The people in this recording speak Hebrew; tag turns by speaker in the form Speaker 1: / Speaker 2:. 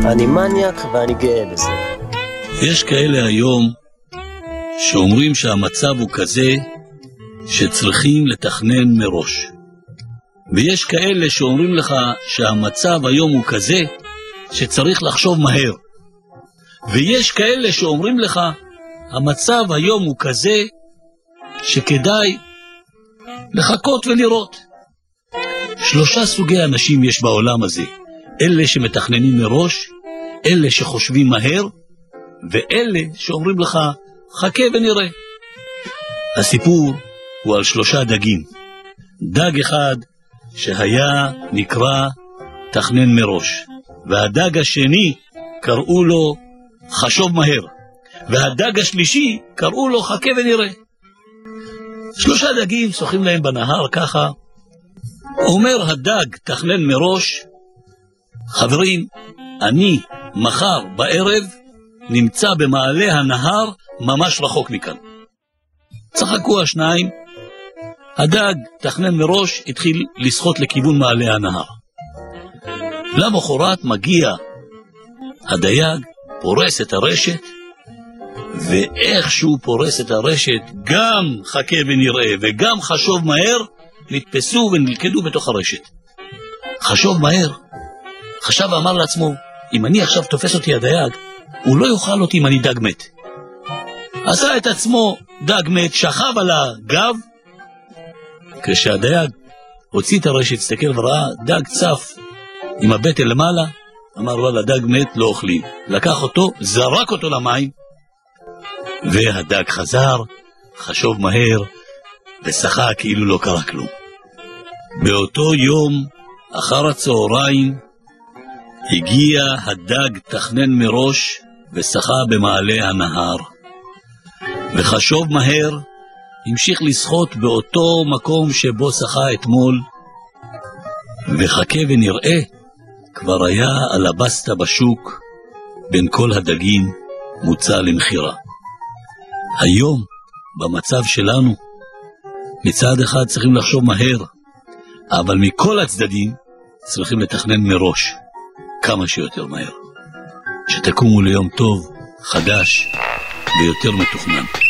Speaker 1: אני מניאק ואני גאה בזה.
Speaker 2: יש כאלה היום שאומרים שהמצב הוא כזה שצריכים לתכנן מראש. ויש כאלה שאומרים לך שהמצב היום הוא כזה שצריך לחשוב מהר. ויש כאלה שאומרים לך המצב היום הוא כזה שכדאי לחכות ולראות. 3 סוגי אנשים יש בעולם הזה. אלה שמתכננים מראש, אלה שחושבים מהר, ואלה שאומרים לך חכה ונראה. הסיפור הוא על 3 דגים. דג אחד שהיה נקרא תכנן מראש, והדג השני קראו לו חשוב מהר, והדג השלישי קראו לו חכה ונראה. 3 דגים שוחים להם בנהר ככה. אומר הדג תכנן מראש, חברים, אני מחר בערב נמצא במעלה הנהר ממש רחוק מכאן. צחקו השניים. הדג תכנן מראש התחיל לשחות לכיוון מעלה הנהר. למחרת מגיע הדייג, פורס את הרשת, ואיך שהוא פורס את הרשת, גם חכה ונראה וגם חשוב מהר נתפסו ונלכדו בתוך הרשת. חשוב מהר חשב ואמר לעצמו, אם אני עכשיו תופס אותי הדייג, הוא לא יאכל אותי אם אני דג מת. עשה את עצמו דג מת, שכב על הגב. כשהדייג הוציא את הרשת, הסתכל וראה דג צף עם הבטן למעלה, אמר לו, לדג מת לא אוכלים. לקח אותו, זרק אותו למים, והדג חזר, חשוב מהר, ושחה כאילו לא קרה כלום. באותו יום, אחר הצהריים, הגיע הדג תכנן מראש ושחה במעלה הנהר. וחשוב מהר המשיך לשחות באותו מקום שבו שחה אתמול, וחכה ונראה כבר היה על הבסטה בשוק בין כל הדגים מוצא למחירה. היום במצב שלנו מצד אחד צריכים לחשוב מהר, אבל מכל הצדדים צריכים לתכנן מראש כמה שיותר מהר. שתקומו ליום טוב, חדש ויותר מתוכנן.